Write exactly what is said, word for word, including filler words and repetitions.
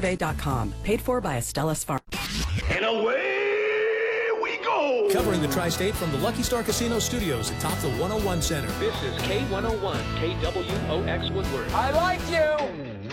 survey dot com. Paid for by Estelis Farm. And away we go! Covering the Tri-State from the Lucky Star Casino Studios atop the one oh one Center. This is K one oh one, K W O X Woodward. I like you!